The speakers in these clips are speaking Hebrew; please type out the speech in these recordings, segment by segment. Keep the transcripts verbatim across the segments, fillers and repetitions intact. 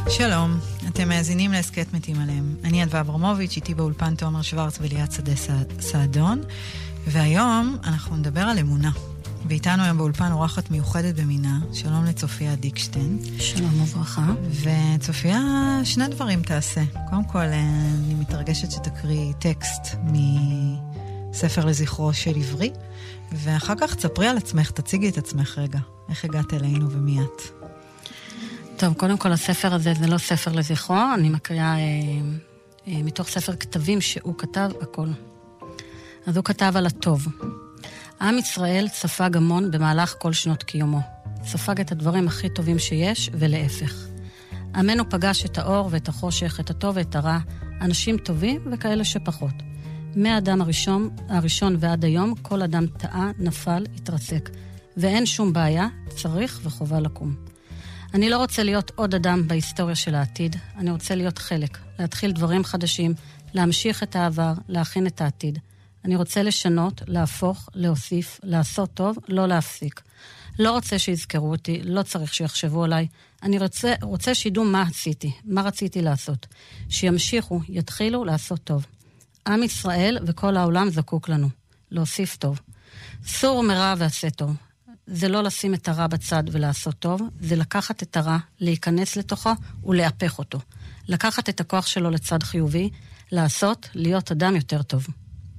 שלום, אתם מאזינים להסכת מתים עליהם. אני אדווה אברמוביץ', איתי באולפן תומר שוורץ וליאת שדה סעדון, והיום אנחנו נדבר על אמונה. ואיתנו היום באולפן אורחת מיוחדת במינה. שלום לצופיה דיקשטיין. שלום וברכה. וצופיה, שני דברים תעשה. קודם כל, אני מתרגשת שתקריא טקסט מספר לזכרו של עברי, ואחר כך תספרי על עצמך, תציגי את עצמך רגע. איך הגעת אלינו ומי את? טוב, קודם כל הספר הזה זה לא ספר לזכרו, אני מקריאה אה, אה, מתוך ספר כתבים שהוא כתב הכל. אז הוא כתב על הטוב. עם ישראל ספג המון במהלך כל שנות קיומו. ספג את הדברים הכי טובים שיש ולהפך. עמנו פגש את האור ואת החושך, את הטוב ואת הרע, אנשים טובים וכאלה שפחות. מהאדם הראשון, הראשון ועד היום, כל אדם טעה, נפל, התרסק. ואין שום בעיה, צריך וחובה לקום. אני לא רוצה להיות עוד אדם בהיסטוריה של העתיד, אני רוצה להיות חלק, להתחיל דברים חדשים, להמשיך את העבר, להכין את העתיד. אני רוצה לשנות, להפוך, להוסיף, לעשות טוב, לא להפסיק. לא רוצה שיזכרו אותי, לא צריך שיחשבו עליי. אני רוצה, רוצה שידעו מה עשיתי, מה רציתי לעשות. שימשיכו, יתחילו לעשות טוב. עם ישראל וכל העולם זקוק לנו. להוסיף טוב. סור מרע ועשה טוב. זה לא לשים את הרע בצד ולעשות טוב, זה לקחת את הרע, להיכנס לתוכו ולהפך אותו. לקחת את הכוח שלו לצד חיובי, לעשות, להיות אדם יותר טוב.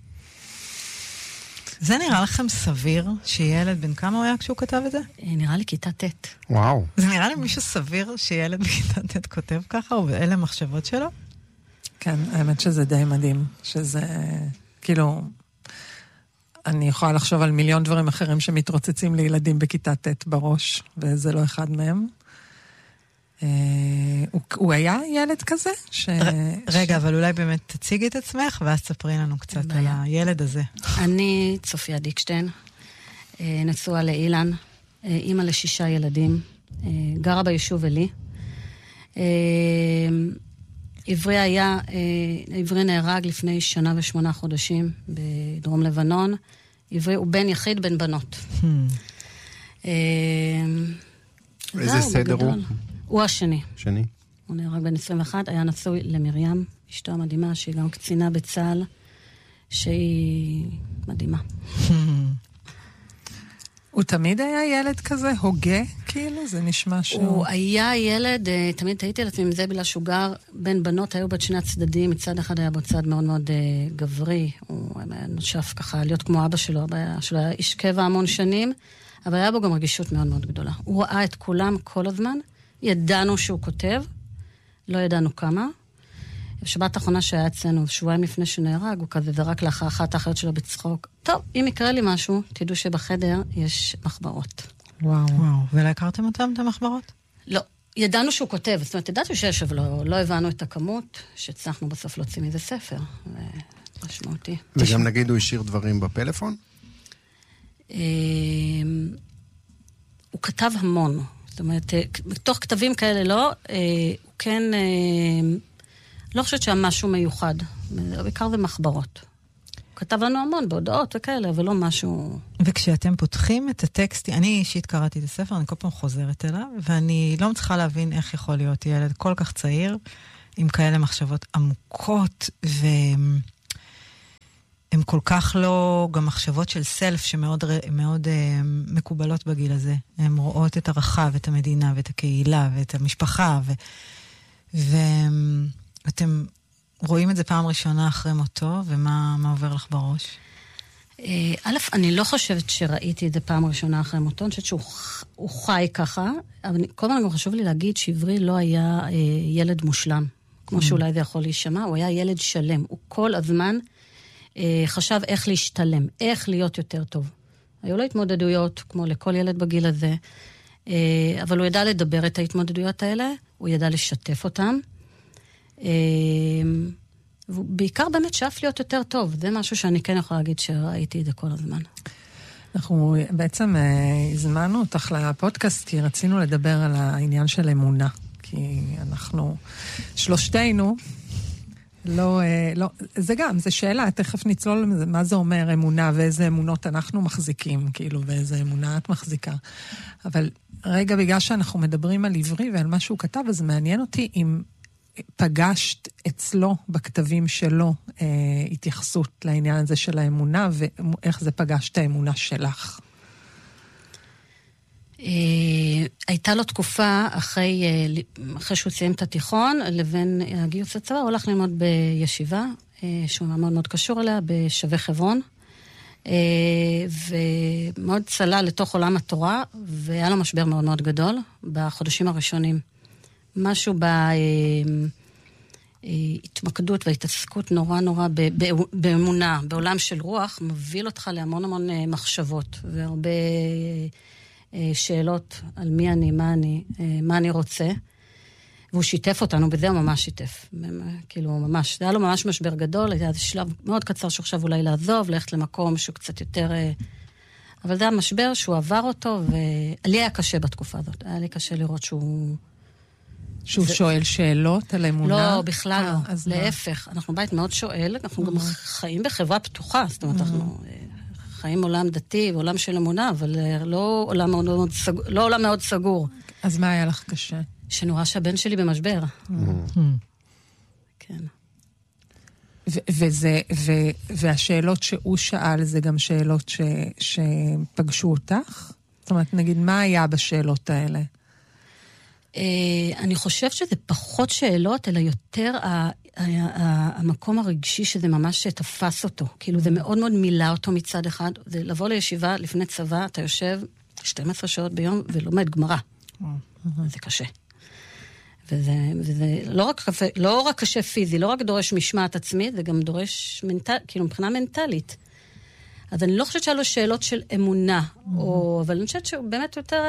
זה נראה לכם סביר שילד בן כמה הוא היה כשהוא כתב את זה? נראה לי כיתה ט'. וואו. זה נראה לי מישהו סביר שילד בכיתה ט' כותב ככה, או אלה מחשבות שלו? כן, האמת שזה די מדהים, שזה כאילו, אני יכולה לחשוב על מיליון דברים אחרים שמתרוצצים לילדים בכיתה ט' בראש, וזה לא אחד מהם. הוא, הוא היה ילד כזה? ש... רגע, אבל אולי באמת תציגי את עצמך, ואז תספרי לנו קצת על הילד הזה. אני צופיה דיקשטיין, נשואה לאילן, אימא לשישה ילדים, גרה ביישוב אלי. עברי היה, עברי נהרג לפני שנה ושמונה חודשים בדרום לבנון. עברי הוא בן יחיד, בן בנות. איזה סדר הוא? הוא השני. שני. הוא נהרג בן עשרים ואחת, היה נשוי למרים, אשתו המדהימה, שהיא גם קצינה בצה"ל, שהיא מדהימה. הוא תמיד היה ילד כזה, הוגה, כאילו? זה נשמע שהוא... הוא היה ילד, תמיד הייתי על עצמי עם זה, בגלל שהוא גר בין בנות, היו בת שני הצדדים, מצד אחד היה בצד מאוד מאוד גברי, הוא נושף ככה להיות כמו אבא שלו, אבא שלו היה איש קבע המון שנים, אבל היה בו גם רגישות מאוד מאוד גדולה. הוא ראה את כולם כל הזמן, ידענו שהוא כותב, לא ידענו כמה. בשבת האחרונה שהיה אצלנו, שבועיים לפני שנהרג, הוא כזה זרק לאחר אחת האחיות שלו בצחוק. טוב, אם יקרה לי משהו, תדעו שבחדר יש מחברות. וואו, וואו. ולא הכרתם אותם, את המחברות? לא. ידענו שהוא כותב, זאת אומרת, ידענו שיש, אבל לא, לא הבנו את הכמות, שהצלחנו בסוף להוציא מזה ספר. משמעותי. וגם נגיד הוא השאיר דברים בפלאפון? הוא כתב המון. זאת אומרת, בתוך כתבים כאלה לא, הוא כן, לא חושבת שהיה משהו מיוחד. בעיקר זה מחברות. הוא כתב לנו המון בהודעות וכאלה, אבל לא משהו... וכשאתם פותחים את הטקסט, אני אישית קראתי את הספר, אני כל פעם חוזרת אליו, ואני לא מצליחה להבין איך יכול להיות ילד כל כך צעיר, עם כאלה מחשבות עמוקות, והם הם כל כך לא, גם מחשבות של סלף, שמאוד מאוד, uh, מקובלות בגיל הזה. הן רואות את הרחב, את המדינה, ואת הקהילה, ואת המשפחה, ו... ואתם רואים את זה פעם ראשונה אחרי מותו, ומה מה עובר לך בראש? א', אני לא חושבת שראיתי את זה פעם ראשונה אחרי מותו, אני חושבת שהוא חי ככה, אבל כל הזמן גם חשוב לי להגיד שעברי לא היה אה, ילד מושלם, כמו שאולי זה יכול להישמע, הוא היה ילד שלם, הוא כל הזמן אה, חשב איך להשתלם, איך להיות יותר טוב. היו לו התמודדויות, כמו לכל ילד בגיל הזה, אה, אבל הוא ידע לדבר את ההתמודדויות האלה, הוא ידע לשתף אותם, אה, ובעיקר באמת שאף להיות יותר טוב. זה משהו שאני כן יכולה להגיד שראיתי את זה כל הזמן. אנחנו בעצם הזמנו אותך לפודקאסט, כי רצינו לדבר על העניין של אמונה. כי אנחנו שלושתנו לא, לא, זה גם, זה שאלה, תכף נצלול לזה, מה זה אומר אמונה, ואיזה אמונות אנחנו מחזיקים, כאילו, ואיזה אמונה את מחזיקה. אבל רגע, בגלל שאנחנו מדברים על עברי ועל מה שהוא כתב, אז מעניין אותי אם פגשת אצלו, בכתבים שלו, אה, התייחסות לעניין הזה של האמונה, ואיך זה פגש את האמונה שלך. הייתה לו תקופה אחרי, אחרי שהוא סיים את התיכון, לבין הגיוס לצבא, הוא הולך ללמוד בישיבה, שהוא מאוד מאוד קשור אליה, בשווה חברון, ומאוד צלה לתוך עולם התורה, והיה לו משבר מאוד מאוד גדול בחודשים הראשונים. משהו בהתמקדות וההתעסקות נורא נורא באמונה, בעולם של רוח, מוביל אותך להמון המון מחשבות, והרבה שאלות על מי אני, מה אני, מה אני רוצה. והוא שיתף אותנו, בזה הוא ממש שיתף. כאילו, ממש, היה לו ממש משבר גדול, היה איזה שלב מאוד קצר שעכשיו אולי לעזוב, ללכת למקום שהוא קצת יותר... אבל זה המשבר שהוא עבר אותו, ולי היה קשה בתקופה הזאת. היה לי קשה לראות שהוא... שהוא זה... שואל שאלות על אמונה? לא, בכלל לא. להפך, אנחנו בית מאוד שואל, אנחנו גם חיים בחברה פתוחה, זאת אומרת, אנחנו... חיים עולם דתי ועולם של אמונה, אבל לא עולם מאוד, מאוד, סגור, לא עולם מאוד סגור. אז מה היה לך קשה? שנורא שהבן שלי במשבר. כן. וזה, והשאלות שהוא שאל, זה גם שאלות שפגשו אותך? זאת אומרת, נגיד, מה היה בשאלות האלה? אני חושבת שזה פחות שאלות, אלא יותר המקום הרגשי שזה ממש תפס אותו. כאילו זה מאוד מאוד מילה אותו מצד אחד. זה לבוא לישיבה לפני צבא, אתה יושב שתים עשרה שעות ביום ולומד גמרא. זה קשה. וזה, וזה לא רק, לא רק קשה פיזי, לא רק דורש משמעת עצמית, זה גם דורש מנטל, כאילו מבחינה מנטלית. אז אני לא חושבת שהיה לו שאלות של אמונה, או, אבל אני חושבת שהוא באמת יותר...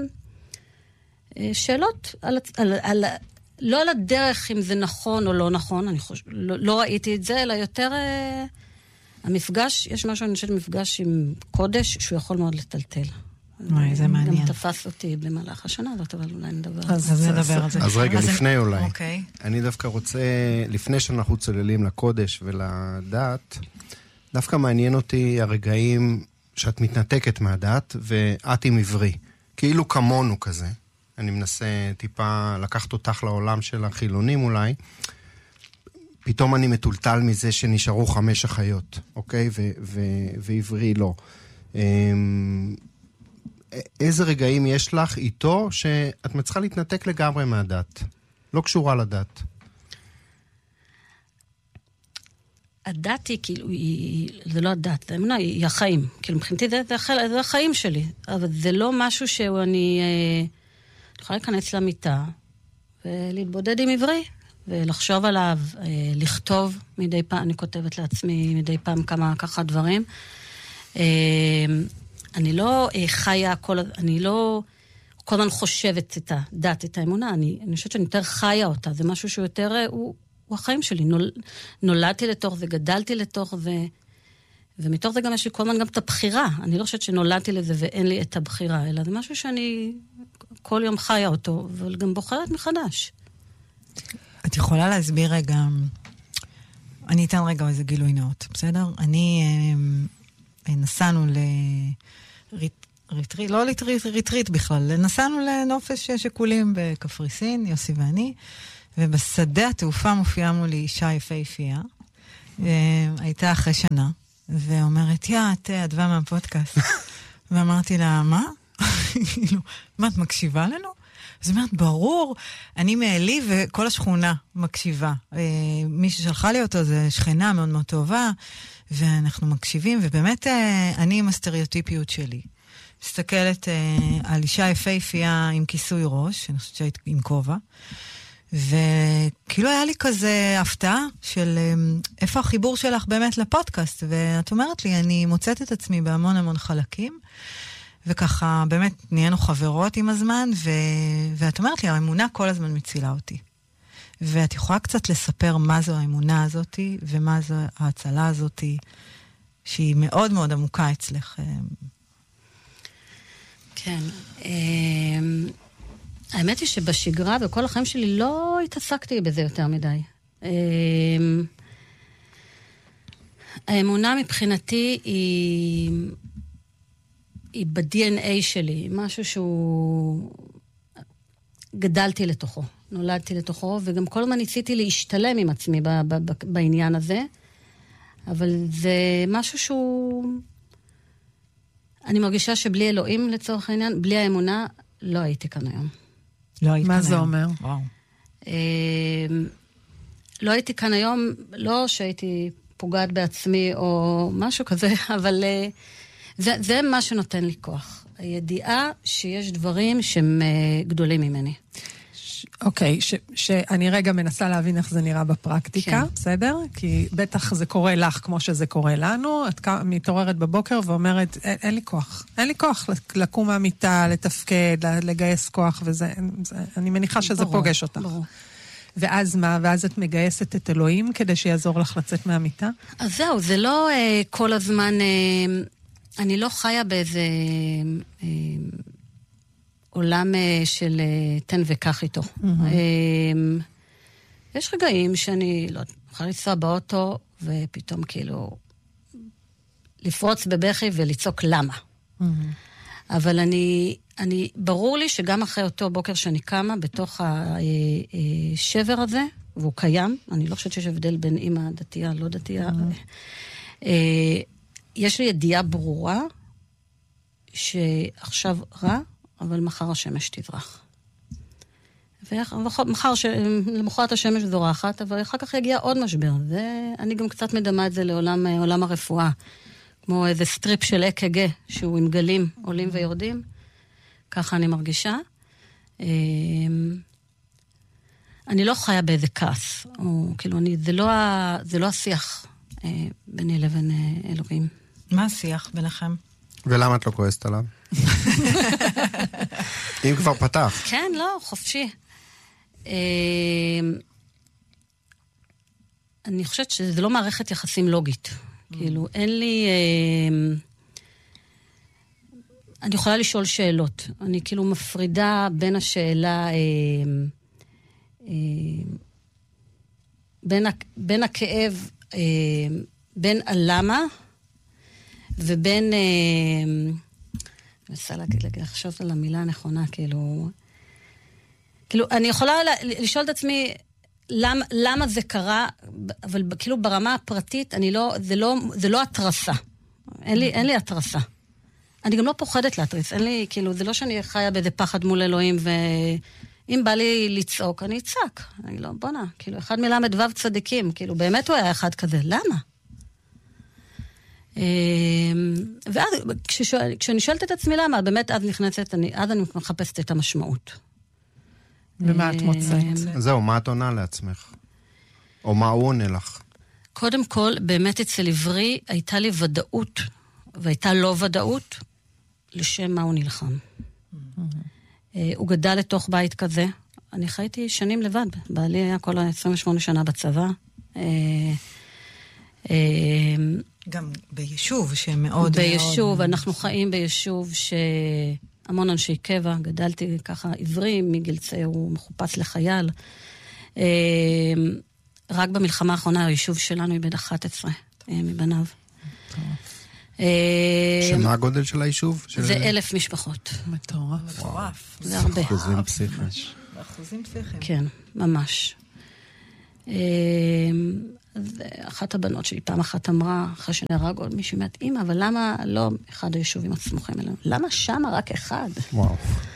שאלות על, על, על, לא על הדרך אם זה נכון או לא נכון, אני חושב, לא, לא ראיתי את זה, אלא יותר אה, המפגש, יש משהו, אני חושבת, מפגש עם קודש, שהוא יכול מאוד לטלטל. וואי, זה מעניין. גם תפס אותי במהלך השנה הזאת, אבל אולי נדבר. אז, אז נדבר על זה. אז רגע, לפני אולי. אוקיי. אני דווקא רוצה, לפני שאנחנו צוללים לקודש ולדת, דווקא מעניין אותי הרגעים שאת מתנתקת מהדת, ואת עם עברי. כאילו כמונו כזה. אני מנסה טיפה לקחת אותך לעולם של החילונים אולי. פתאום אני מטולטל מזה שנשארו חמש אחיות, אוקיי? ו- ו- ועברי לא. איזה רגעים יש לך איתו שאת מצליחה להתנתק לגמרי מהדת? לא קשורה לדת. הדת היא כאילו, היא, זה לא הדת, זה אמונה, היא החיים. כאילו מבחינתי זה, זה, זה החיים שלי, אבל זה לא משהו שאני... אני יכולה להיכנס למיטה ולהתבודד עם עברי, ולחשוב עליו, לכתוב מדי פעם, אני כותבת לעצמי מדי פעם כמה ככה דברים. אני לא חיה, כל, אני לא כל הזמן חושבת את הדת, את האמונה, אני, אני חושבת שאני יותר חיה אותה, זה משהו שהוא יותר, הוא, הוא החיים שלי, נול, נולדתי לתוך זה, גדלתי לתוך זה, ומתוך זה גם יש לי כל הזמן גם את הבחירה, אני לא חושבת שנולדתי לזה ואין לי את הבחירה, אלא זה משהו שאני כל יום חיה אותו, אבל גם בוחרת מחדש. את יכולה להסביר רגע, אני אתן רגע איזה גילוי נאות, בסדר? אני, נסענו לריטריט, לא לריטריט בכלל, נסענו לנופש שיקולים בקפריסין, יוסי ואני, ובשדה התעופה מופיעה מולי אישה יפהפייה, הייתה אחרי שנה, ואומרת, יא, את אדווה מהפודקאסט. ואמרתי לה, מה? מה, את מקשיבה לנו? זאת אומרת, ברור, אני מעלי וכל השכונה מקשיבה. מי ששלחה לי אותו זה שכנה מאוד מאוד טובה, ואנחנו מקשיבים, ובאמת אני עם הסטריאוטיפיות שלי. מסתכלת על אישה יפהפייה עם כיסוי ראש, אני חושבת שהיית עם כובע, וכאילו היה לי כזה הפתעה של איפה החיבור שלך באמת לפודקאסט, ואת אומרת לי, אני מוצאת את עצמי בהמון המון חלקים, וככה באמת נהיינו חברות עם הזמן, ו... ואת אומרת לי, האמונה כל הזמן מצילה אותי. ואת יכולה קצת לספר מה זו האמונה הזאת, ומה זו ההצלה הזאת, שהיא מאוד מאוד עמוקה אצלך. כן. האמת היא שבשגרה, בכל החיים שלי, לא התעסקתי בזה יותר מדי. האמונה מבחינתי היא, היא ב-די אן איי שלי, משהו שהוא... גדלתי לתוכו, נולדתי לתוכו, וגם כל הזמן ניסיתי להשתלם עם עצמי ב- ב- ב- בעניין הזה, אבל זה משהו שהוא... אני מרגישה שבלי אלוהים לצורך העניין, בלי האמונה, לא הייתי כאן היום. לא היית כאן מה היום. זה אומר? וואו. לא הייתי כאן היום, לא שהייתי פוגעת בעצמי או משהו כזה, אבל זה, זה מה שנותן לי כוח. הידיעה שיש דברים שהם גדולים ממני. אוקיי, ש, שאני רגע מנסה להבין איך זה נראה בפרקטיקה, כן. בסדר? כי בטח זה קורה לך כמו שזה קורה לנו, את מתעוררת בבוקר ואומרת, אין, אין לי כוח, אין לי כוח לקום מהמיטה, לתפקד, לגייס כוח, וזה, זה, אני מניחה שזה ברור, פוגש אותך. ברור. ואז מה? ואז את מגייסת את אלוהים כדי שיעזור לך לצאת מהמיטה? אז זהו, זה לא אה, כל הזמן, אה, אני לא חיה באיזה אה, עולם אה, של אה, תן וקח איתו. Mm-hmm. אה, יש רגעים שאני, לא, יכולה לנסוע באוטו, ופתאום כאילו לפרוץ בבכי ולצעוק למה. Mm-hmm. אבל אני, אני, ברור לי שגם אחרי אותו בוקר שאני קמה, בתוך השבר הזה, והוא קיים, אני לא חושבת שיש הבדל בין אמא דתייה, לא דתייה, יש לי ידיעה ברורה, שעכשיו רע, אבל מחר השמש תברח. ומחר, למחרת השמש זורחת, אבל אחר כך יגיע עוד משבר. ואני גם קצת מדמה את זה לעולם, עולם הרפואה. כמו איזה סטריפ של אק"ג, שהוא עם גלים עולים ויורדים. ככה אני מרגישה. אני לא חיה באיזה כעס, או כאילו, אני, זה לא, זה לא השיח ביני לבין אלוהים. מה השיח ביניכם? ולמה את לא כועסת עליו? אם כבר פתח. כן, לא, חופשי. אני חושבת שזה לא מערכת יחסים לוגית. כאילו, אין לי... אני יכולה לשאול שאלות. אני כאילו מפרידה בין השאלה... בין, בין הכאב, בין הלמה, ובין... אני מנסה להגיד, לחשוב על המילה הנכונה, כאילו... כאילו, אני יכולה לשאול את עצמי... למה, למה זה קרה, אבל כאילו ברמה הפרטית, אני לא, זה לא, זה לא התרסה. אין לי, אין לי התרסה. אני גם לא פוחדת להתריס. אין לי, כאילו, זה לא שאני חיה באיזה פחד מול אלוהים, ואם בא לי לצעוק, אני אצעק. אני לא, בוא נה, כאילו, אחד מלמד וו צדיקים, כאילו, באמת הוא היה אחד כזה. למה? ואז, כששואל, כשאני שואלת את עצמי למה, באמת אז נכנסת, אני, אז אני מחפשת את המשמעות. ומה את מוצאת? זהו, מה את עונה לעצמך? או מה הוא עונה לך? קודם כל, באמת אצל עברי הייתה לי ודאות, והייתה לא ודאות, לשם מה הוא נלחם. הוא גדל לתוך בית כזה. אני חייתי שנים לבד. בעלי היה כל ה-עשרים ושמונה שנה בצבא. גם ביישוב שמאוד... ביישוב, אנחנו חיים ביישוב ש... המון אנשי קבע, גדלתי ככה עברי, מגיל צעיר הוא מחופש לחייל. רק במלחמה האחרונה, היישוב שלנו איבד אחת עשרה מבניו. שמה הגודל של היישוב? זה אלף משפחות. מטורף. מטורף. זה הרבה. אחוזים פסיכיים. אחוזים פסיכיים. כן, ממש. אחת הבנות שלי פעם אחת אמרה, אחרי שנהרג עוד מישהו מעט, אמא, אבל למה לא אחד היישובים הסמוכים אלינו? למה שם רק אחד? וואו.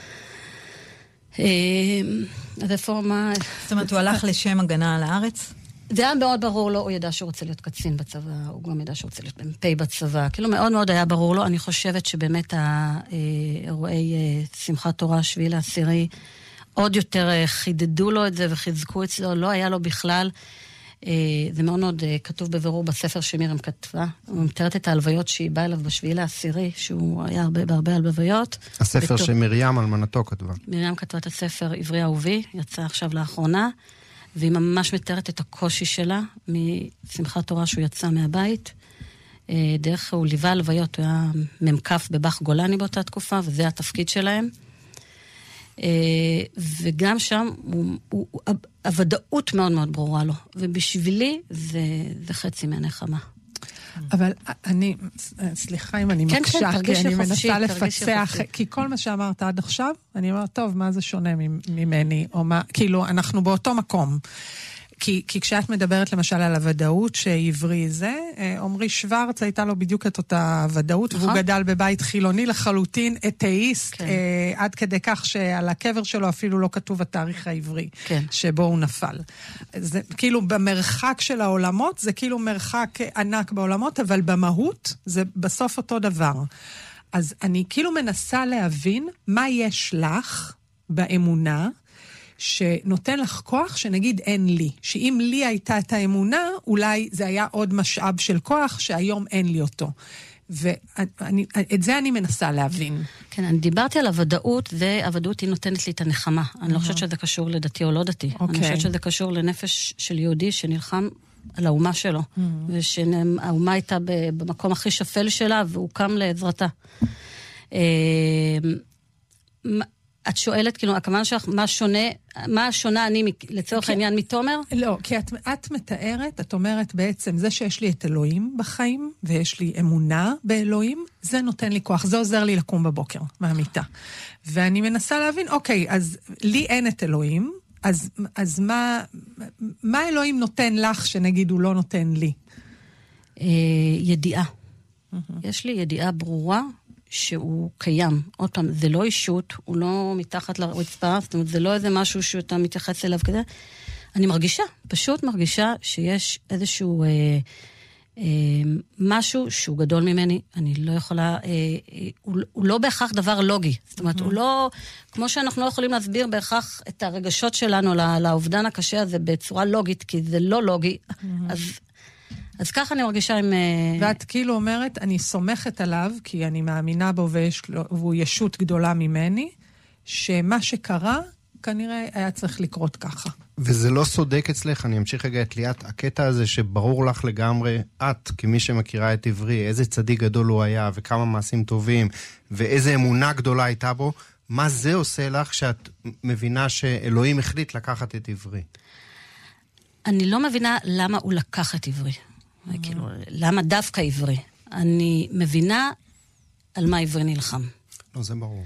אז איפה מה... זאת אומרת, הוא הלך לשם הגנה על הארץ? זה היה מאוד ברור לו, הוא ידע שהוא רוצה להיות קצין בצבא, הוא גם ידע שהוא רוצה להיות מ"פ בצבא, כאילו מאוד מאוד היה ברור לו, אני חושבת שבאמת האירועי שמחת תורה, שביעי לעשירי, עוד יותר חידדו לו את זה וחיזקו אצלו, לא היה לו בכלל... זה מאוד מאוד כתוב בבירור בספר שמירם כתבה. הוא מתארת את ההלוויות שהיא באה אליו בשביעי לעשירי, שהוא היה הרבה, בהרבה הלוויות. הספר שמרים אלמנתו כתבה. מרים כתבה את הספר עברי אהובי, יצא עכשיו לאחרונה, והיא ממש מתארת את הקושי שלה משמחת תורה שהוא יצא מהבית. דרך הוא ליווה הלוויות, הוא היה ממקף בבח גולני באותה תקופה, וזה התפקיד שלהם. וגם שם הוא, הוא, הוודאות מאוד מאוד ברורה לו, ובשבילי זה, זה חצי מהנחמה. אבל אני, סליחה אם אני כן, מקשה, כן, כי אני חופשי, מנסה לפצח, כי כל מה שאמרת עד עכשיו, אני אומרת, טוב, מה זה שונה ממני, או מה, כאילו, אנחנו באותו מקום. כי, כי כשאת מדברת למשל על הוודאות שעברי זה, עומרי שוורץ הייתה לו בדיוק את אותה ודאות, והוא גדל בבית חילוני לחלוטין, אתאיסט, כן. אה, עד כדי כך שעל הקבר שלו אפילו לא כתוב התאריך העברי, כן. שבו הוא נפל. זה כאילו במרחק של העולמות, זה כאילו מרחק ענק בעולמות, אבל במהות זה בסוף אותו דבר. אז אני כאילו מנסה להבין מה יש לך באמונה, שנותן לך כוח שנגיד אין לי. שאם לי הייתה את האמונה, אולי זה היה עוד משאב של כוח שהיום אין לי אותו. ואת זה אני מנסה להבין. כן, אני דיברתי על הוודאות, והוודאות היא נותנת לי את הנחמה. אני לא חושבת שזה קשור לדתי או לא דתי. אני חושבת שזה קשור לנפש של יהודי שנלחם על האומה שלו, ושהאומה הייתה במקום הכי שפל שלה, והוא קם לעזרתה. את שואלת, כאילו, הכוונה שלך, מה שונה, מה שונה אני לצורך העניין מתומר? לא, כי את, את מתארת, את אומרת בעצם, זה שיש לי את אלוהים בחיים, ויש לי אמונה באלוהים, זה נותן לי כוח, זה עוזר לי לקום בבוקר, מהמיטה. ואני מנסה להבין, אוקיי, אז לי אין את אלוהים, אז, אז מה, מה אלוהים נותן לך, שנגיד הוא לא נותן לי? ידיעה. יש לי ידיעה ברורה, שהוא קיים. עוד פעם, זה לא אישות, הוא לא מתחת לרצפה, זאת אומרת, זה לא איזה משהו שאתה מתייחס אליו כזה. אני מרגישה, פשוט מרגישה שיש איזשהו אה, אה, משהו שהוא גדול ממני, אני לא יכולה, אה, אה, הוא, הוא לא בהכרח דבר לוגי. זאת אומרת, mm-hmm. הוא לא, כמו שאנחנו לא יכולים להסביר בהכרח את הרגשות שלנו לאובדן הקשה הזה בצורה לוגית, כי זה לא לוגי, mm-hmm. אז... אז ככה אני מרגישה עם... ואת כאילו אומרת, אני סומכת עליו, כי אני מאמינה בו ויש, והוא ישות גדולה ממני, שמה שקרה, כנראה היה צריך לקרות ככה. וזה לא סודק אצלך, אני אמשיך רגע את ליאת, הקטע הזה שברור לך לגמרי, את, כמי שמכירה את עברי, איזה צדיק גדול הוא היה, וכמה מעשים טובים, ואיזה אמונה גדולה הייתה בו, מה זה עושה לך שאת מבינה שאלוהים החליט לקחת את עברי? אני לא מבינה למה הוא לקח את עברי. כאילו, למה דווקא עברי? אני מבינה על מה עברי נלחם. לא, זה ברור.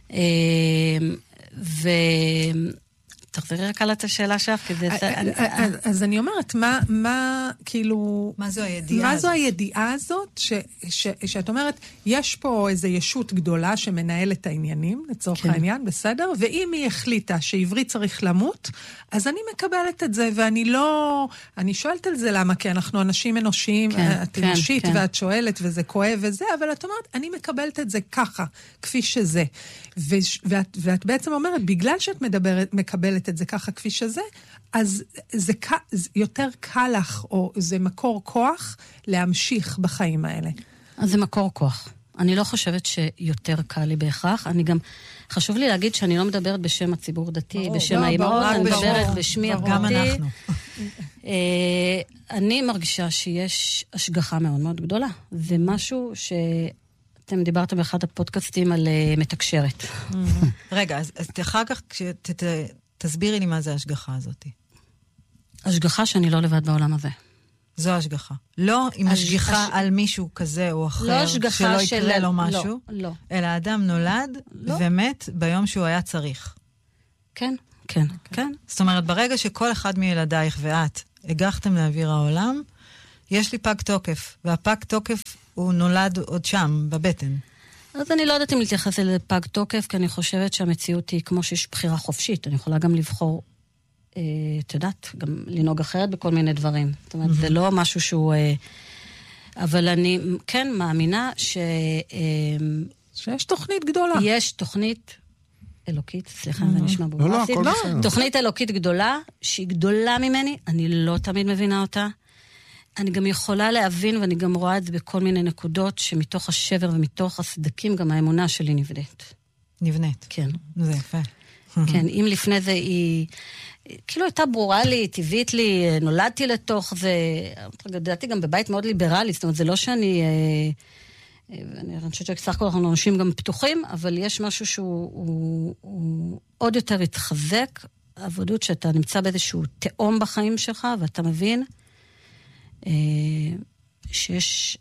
ו... תחזרי רק על את השאלה שלך, כדי... אז אני אומרת, מה, כאילו... מה זו הידיעה הזאת? מה זו הידיעה הזאת, שאת אומרת, יש פה איזו ישות גדולה שמנהלת את העניינים, לצורך העניין, בסדר? ואם היא החליטה שעברי צריך למות, אז אני מקבלת את זה, ואני לא... אני שואלת על זה למה, כי אנחנו אנשים אנושיים, את אנושית ואת שואלת, וזה כואב וזה, אבל את אומרת, אני מקבלת את זה ככה, כפי שזה. ואת, ואת בעצם אומרת, בגלל שאת מדברת, מקבלת את זה ככה כפי שזה, אז זה, זה יותר קל לך, או זה מקור כוח להמשיך בחיים האלה. אז זה מקור כוח. אני לא חושבת שיותר קל לי בהכרח. אני גם, חשוב לי להגיד שאני לא מדברת בשם הציבור דתי, בשם האימהות, אני מדברת בשמי הפרטי. גם אנחנו. אני מרגישה שיש השגחה מאוד מאוד גדולה. זה משהו ש... אתם דיברתם באחד הפודקאסטים על מתקשרת. רגע, אז אחר כך תסבירי לי מה זה ההשגחה הזאת. השגחה שאני לא לבד בעולם הזה. זו השגחה. לא עם השגחה על מישהו כזה או אחר, שלא יקרה לו משהו, אלא האדם נולד ומת ביום שהוא היה צריך. כן, כן, כן. זאת אומרת, ברגע שכל אחד מילדייך ואת הגחתם לאוויר העולם, יש לי פג תוקף, והפג תוקף הוא נולד עוד שם, בבטן. אז אני לא יודעת אם להתייחס אל פג תוקף, כי אני חושבת שהמציאות היא כמו שיש בחירה חופשית. אני יכולה גם לבחור, אה, את יודעת, גם לנהוג אחרת בכל מיני דברים. זאת אומרת, mm-hmm. זה לא משהו שהוא... אה, אבל אני כן מאמינה ש... אה, שיש תוכנית גדולה. יש תוכנית אלוקית, סליחה, זה נשמע בו. לא, לא, הכל בסדר. תוכנית אלוקית גדולה, שהיא גדולה ממני, אני לא תמיד מבינה אותה. אני גם יכולה להבין, ואני גם רואה את זה בכל מיני נקודות, שמתוך השבר ומתוך הסדקים, גם האמונה שלי נבנית. נבנית. כן. זה יפה. כן, אם לפני זה היא, כאילו הייתה ברורה לי, טבעית לי, נולדתי לתוך זה, גדלתי גם בבית מאוד ליברלי, זאת אומרת, זה לא שאני, ואני חושבת שסך הכל אנחנו אנשים גם פתוחים, אבל יש משהו שהוא הוא, הוא עוד יותר התחזק, העבודות שאתה נמצא באיזשהו תאום בחיים שלך, ואתה מבין אה, שיש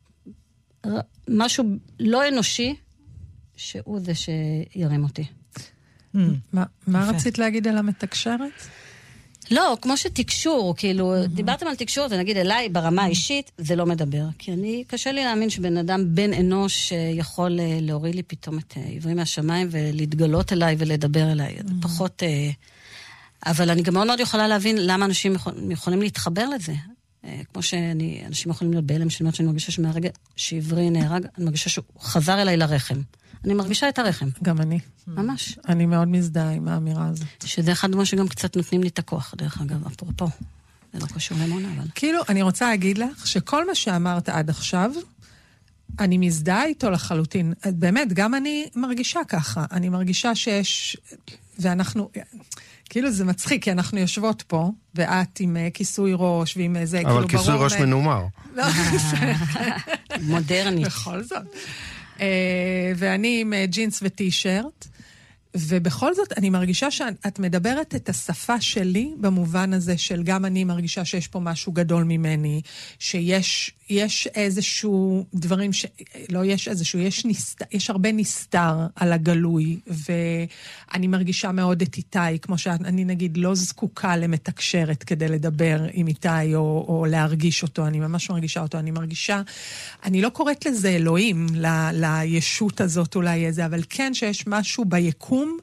משהו לא אנושי, שהוא זה שירים אותי. Mm. מה, מה רצית להגיד על המתקשרת? לא, כמו שתקשור, כאילו, mm-hmm. דיברתם על תקשור, ונגיד אליי ברמה האישית, זה לא מדבר. כי אני, קשה לי להאמין שבן אדם, בן אנוש, יכול להוריד לי פתאום את עברים מהשמיים, ולהתגלות אליי ולדבר אליי. Mm-hmm. זה פחות... אבל אני גם מאוד מאוד יכולה להבין למה אנשים יכול, יכולים להתחבר לזה. כמו שאנשים יכולים להיות בהלם, שאני אומרת שאני מרגישה שמהרגע שעברי נהרג, אני מרגישה שהוא חזר אליי לרחם. אני מרגישה את הרחם. גם אני. ממש. אני מאוד מזדהה עם האמירה הזאת. שזה אחד דברים שגם קצת נותנים לי את הכוח, דרך אגב, אפרופו. זה לא קשור למונה, אבל... כאילו, אני רוצה להגיד לך שכל מה שאמרת עד עכשיו, אני מזדהה איתו לחלוטין. באמת, גם אני מרגישה ככה. אני מרגישה שיש... ואנחנו... כאילו זה מצחיק, כי אנחנו יושבות פה, ואת עם כיסוי ראש, ועם איזה, כאילו ברור... אבל כיסוי ראש מנומר. לא, מודרנית. בכל זאת. ואני עם ג'ינס וטי-שרט, ובכל זאת אני מרגישה שאת מדברת את השפה שלי, במובן הזה של גם אני מרגישה שיש פה משהו גדול ממני, שיש יש איזשהו דברים, ש... לא יש איזשהו, יש, נסת... יש הרבה נסתר על הגלוי, ואני מרגישה מאוד את איתי, כמו שאני נגיד לא זקוקה למתקשרת כדי לדבר עם איתי, או, או להרגיש אותו, אני ממש מרגישה אותו, אני מרגישה, אני לא קוראת לזה אלוהים, ל... לישות הזאת אולי איזה, אבל כן שיש משהו ביקום,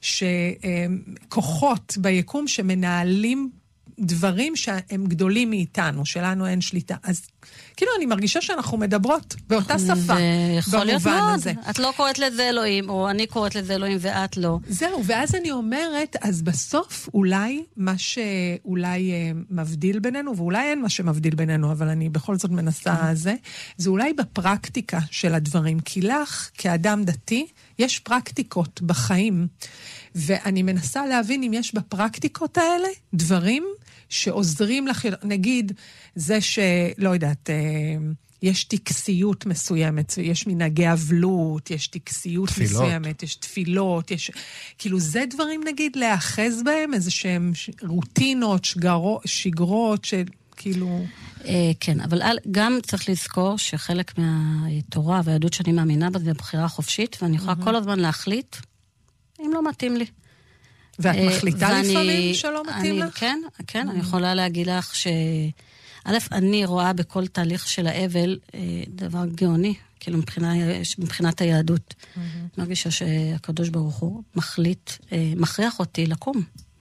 שכוחות ביקום שמנהלים דברים שהם גדולים מאיתנו, שלנו אין שליטה. אז כאילו אני מרגישה שאנחנו מדברות באותה שפה, במובן הזה. את לא קוראת לזה אלוהים, או אני קוראת לזה אלוהים ואת לא. זהו, ואז אני אומרת, אז בסוף אולי מה שאולי מבדיל בינינו, ואולי אין מה שמבדיל בינינו, אבל אני בכל זאת מנסה זה, זה אולי בפרקטיקה של הדברים. כי לך, כאדם דתי, יש פרקטיקות בחיים, ואני מנסה להבין אם יש בפרקטיקות האלה דברים שעוזרים לך, נגיד, זה שלא יודעת, יש טקסיות מסוימת, יש מנהגי אבלות, יש טקסיות תפילות. מסוימת, יש תפילות, יש, כאילו זה דברים נגיד להאחז בהם, איזה שהם רוטינות, שגרות, שגרות, שכאילו... כן, אבל גם צריך לזכור שחלק מהתורה והיהדות שאני מאמינה בה זה בחירה חופשית, ואני יכולה כל הזמן להחליט אם לא מתאים לי. ואת מחליטה לפעמים שלא מתאים לך? כן, כן, אני יכולה להגיד לך ש... א', אני רואה בכל תהליך של האבל דבר גאוני, כאילו מבחינת היהדות. אני מרגישה שהקדוש ברוך הוא מחליט, מכריח אותי לקום.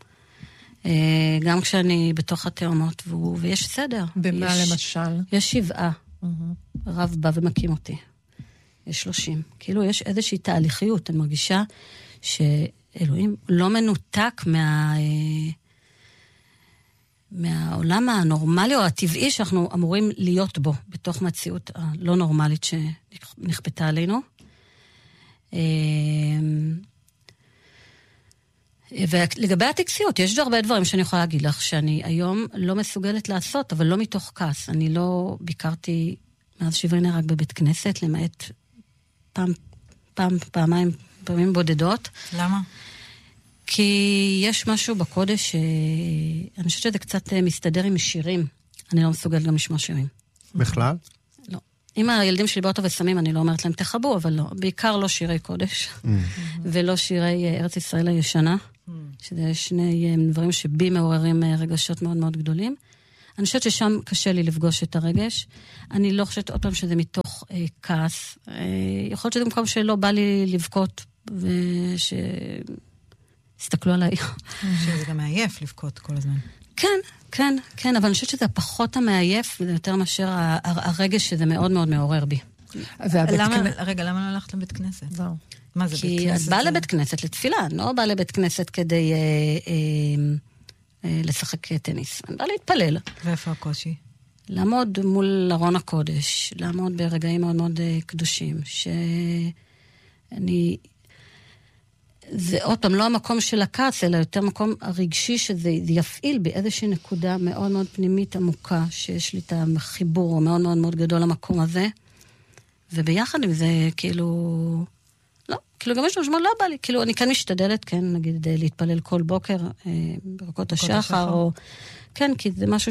גם כשאני בתוך התאומות, ויש סדר. במה למשל? יש שבעה. רב בא ומקים אותי. יש שלושים. כאילו יש איזושהי תהליכיות. אני מרגישה שאלוהים לא מנותק מה... מהעולם הנורמלי או הטבעי שאנחנו אמורים להיות בו, בתוך מציאות הלא נורמלית שנכפתה עלינו. ולגבי הטקסיות, יש הרבה דברים שאני יכולה להגיד לך, שאני היום לא מסוגלת לעשות, אבל לא מתוך כעס. אני לא ביקרתי מאז שברי נהרג בבית כנסת, למעט פעם, פעם, פעמיים, פעמים בודדות. למה? כי יש משהו בקודש, אני חושבת שזה קצת מסתדר עם שירים. אני לא מסוגלת גם לשמוע שירים. בכלל? לא. אם הילדים שלי באוטו וסמים, אני לא אומרת להם תחבו, אבל לא. בעיקר לא שירי קודש, ולא שירי ארץ ישראל הישנה, שזה שני דברים שבי מעוררים רגשות מאוד מאוד גדולים. אני חושבת ששם קשה לי לפגוש את הרגש. אני לא חושבת עוד פעם שזה מתוך אה, כעס. אה, יכול להיות שזה מקום שלא בא לי לבכות, וש... הסתכלו עליי. שזה גם מעייף לבכות כל הזמן. כן, כן, כן, אבל אני חושבת שזה פחות המעייף, וזה יותר מאשר הרגש שזה מאוד מאוד מעורר בי. רגע, למה לא הלכת לבית כנסת? מה זה בית כנסת? כי את באה לבית כנסת לתפילה, לא באה לבית כנסת כדי לשחק טניס. אני באה להתפלל. ואיפה הקושי? לעמוד מול ארון הקודש, לעמוד ברגעים מאוד מאוד קדושים, שאני... זה עוד פעם לא המקום של הכעס, אלא יותר מקום הרגשי שזה יפעיל באיזושהי נקודה מאוד מאוד פנימית עמוקה, שיש לי את החיבור מאוד מאוד מאוד גדול למקום הזה, וביחד עם זה, כאילו, לא, כאילו גם יש משמעות לא בא לי, כאילו אני כן משתדלת, כן, נגיד, להתפלל כל בוקר, ברכות השחר, או, כן, כי זה משהו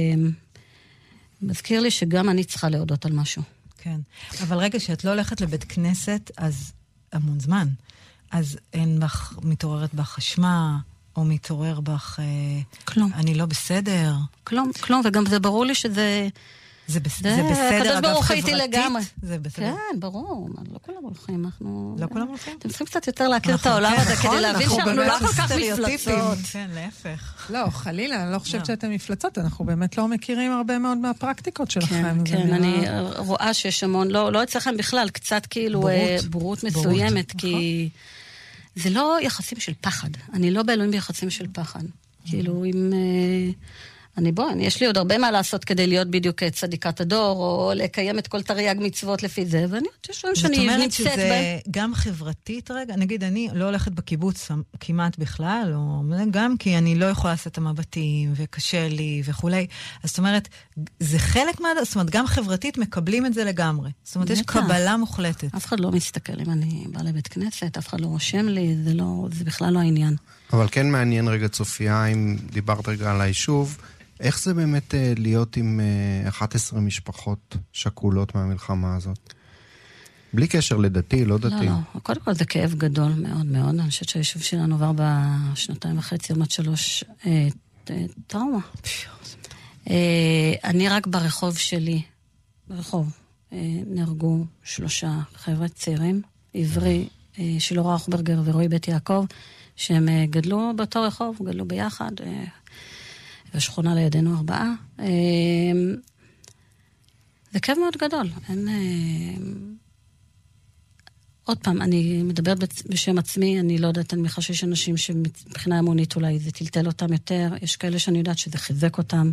שמזכיר לי שגם אני צריכה להודות על משהו. כן, אבל רגע, שאת לא הולכת לבית כנסת, אז המון זמן, אז אין בך, מתעוררת בך אשמה, או מתעורר בך, כלום. אני לא בסדר. כלום, כלום, וגם זה ברור לי שזה... זה, בס... זה בסדר, אגב, חברתית? לגמרי. זה בסדר. כן, ברור. לא כולם הולכים, אנחנו... לא כולם הולכים? אתם צריכים קצת יותר להכיר את העולם הזה, כדי להבין שאנחנו לא כל כך מפלצות. כן, להפך. לא, חלילה, אני לא חושבת שאתם מפלצות, אנחנו באמת לא מכירים הרבה מאוד מהפרקטיקות שלכם. כן, אני רואה שיש המון, לא אצלכם בכלל, קצת כאילו בורות מסוימת, כי זה לא יחסים של פחד. אני לא באלוהים ביחסים של פחד. כאילו, אם... אני בוא, אני, יש לי עוד הרבה מה לעשות כדי להיות בדיוק צדיקת הדור, או לקיים את כל תרי"ג מצוות לפי זה, ואני חושבת שאני נמצאת בהם. זאת אומרת שזה גם חברתית רגע, נגיד אני לא הולכת בקיבוץ כמעט בכלל, או גם כי אני לא יכולה לעשות את המבטים, וקשה לי וכולי. אז זאת אומרת, זה חלק מה... זאת אומרת, גם חברתית מקבלים את זה לגמרי. זאת אומרת, יש קבלה מוחלטת. אף אחד לא מסתכל אם אני באה לבית כנסת, אף אחד לא רושם לי, זה לא, זה בכלל לא העניין. אבל כן מעניין רגע, צופיה, אם דיברת רגע על היישוב, איך זה באמת להיות עם אחת עשרה משפחות שקולות מהמלחמה הזאת? בלי קשר לדתי, לא דתי. לא, לא. קודם כל זה כאב גדול מאוד מאוד. אני חושבת שהיישוב שלנו עבר בשנתיים וחצי, עומת שלוש, טראומה. אני רק ברחוב שלי, ברחוב, נהרגו שלושה חבר'ה צעירים, עברי, שילורה אוכברגר ורועי בית יעקב, שהם גדלו באותו רחוב, גדלו ביחד, ושכונה לידינו ארבעה. זה כאב מאוד גדול. אין... עוד פעם, אני מדברת בשם עצמי, אני לא יודעת, אני מניחה שיש אנשים שמבחינה אמונית אולי זה טלטל אותם יותר, יש כאלה שאני יודעת שזה חיזק אותם.